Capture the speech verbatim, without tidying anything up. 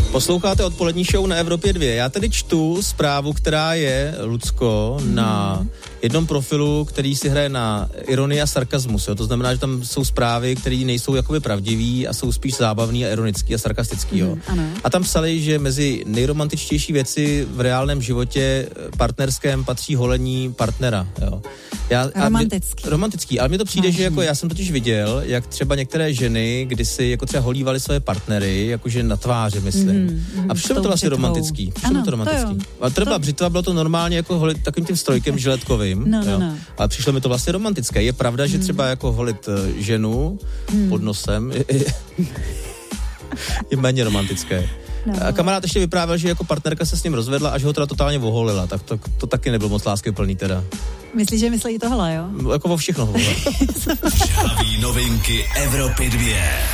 Posloucháte odpolední show na Evropě dva. Já tady čtu zprávu, která je, Lucko, hmm. na jednom profilu, který si hraje na ironii a sarkazmus. Jo? To znamená, že tam jsou zprávy, které nejsou jakoby pravdivý a jsou spíš zábavný a ironický a sarkastický. Jo? Hmm, a tam psali, že mezi nejromantičtější věci v reálném životě partnerském patří holení partnera. Jo? Já, romantický. Mě, romantický, ale mně to přijde, no, že jako já jsem totiž viděl, jak třeba některé ženy kdysi jako třeba holívaly své partnery, jakože na tváři, myslím. Mm, mm, a přišlo mi to vlastně břitvou. Romantický. Přišlo mi to romantický. To ale to nebyla břitva, bylo to normálně jako holit takovým tím strojkem žiletkovým. No, no, no. Ale přišlo mi to vlastně romantické. Je pravda, že třeba jako holit ženu mm. pod nosem je, je, je méně romantické. No. A kamarád ještě vyprávěl, že jako partnerka se s ním rozvedla a že ho teda totálně oholila, tak to, to taky nebylo moc láskyplný teda. Myslíš, že myslí tohle, jo? Jako o všechno. Žhavý novinky Evropy dva.